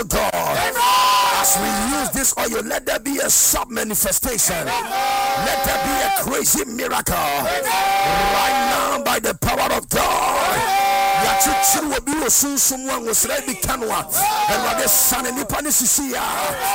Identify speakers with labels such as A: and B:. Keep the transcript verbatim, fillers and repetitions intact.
A: God. As we use this oil, let there be a sub manifestation. Let there be a crazy miracle right now by the power of God. Yachichiru will be a soon someone was ready canwa and what the sun and the panisisia.